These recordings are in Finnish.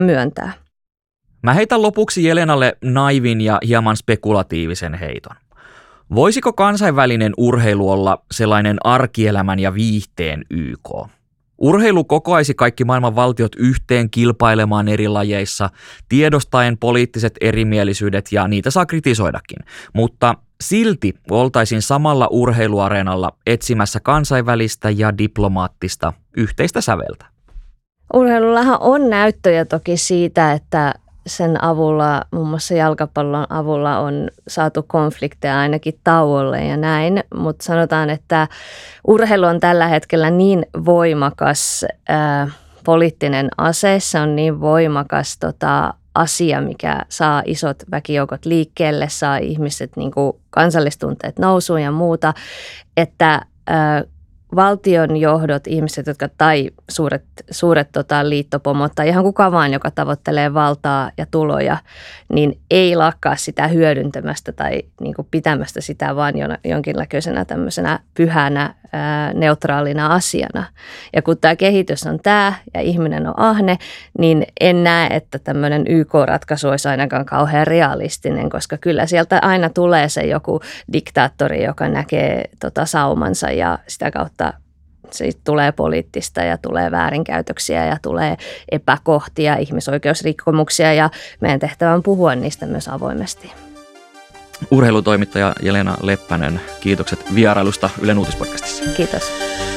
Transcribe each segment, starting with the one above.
myöntää. Mä heitän lopuksi Jelenalle naivin ja hieman spekulatiivisen heiton. Voisiko kansainvälinen urheilu olla sellainen arkielämän ja viihteen YK? Urheilu kokoaisi kaikki maailman valtiot yhteen kilpailemaan eri lajeissa, tiedostaen poliittiset erimielisyydet ja niitä saa kritisoidakin. Mutta silti oltaisiin samalla urheiluareenalla etsimässä kansainvälistä ja diplomaattista yhteistä säveltä. Urheilullahan on näyttöjä toki siitä, että sen avulla, muun muassa jalkapallon avulla on saatu konflikteja ainakin tauolle ja näin, mutta sanotaan, että urheilu on tällä hetkellä niin voimakas poliittinen ase, se on niin voimakas asia, mikä saa isot väkijoukot liikkeelle, saa ihmiset niin kuin kansallistunteet nousuun ja muuta, että valtion johdot, ihmiset, tai suuret liittopomot tai ihan kuka vaan, joka tavoittelee valtaa ja tuloja, niin ei lakkaa sitä hyödyntämästä tai niin kuin pitämästä sitä vaan jonkinlaisena tämmöisenä pyhänä, neutraalina asiana. Ja kun tämä kehitys on tämä ja ihminen on ahne, niin en näe, että tämmöinen YK-ratkaisu olisi ainakaan kauhean realistinen, koska kyllä sieltä aina tulee se joku diktaattori, joka näkee saumansa ja sitä kautta siitä tulee poliittista ja tulee väärinkäytöksiä ja tulee epäkohtia, ihmisoikeusrikkomuksia ja meidän tehtävä on puhua niistä myös avoimesti. Urheilutoimittaja Jelena Leppänen, kiitokset vierailusta Ylen Uutispodcastissa. Kiitos.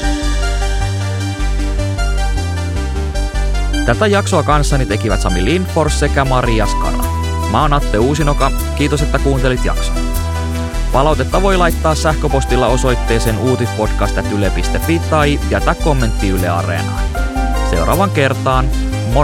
Tätä jaksoa kanssani tekivät Sami Lindfors sekä Maria Skara. Mä oon Atte Uusinoka, kiitos että kuuntelit jakson. Palautetta voi laittaa sähköpostilla osoitteeseen uutispodcast@yle.fi tai jätä kommentti Yle Areenaan. Seuraavan kertaan.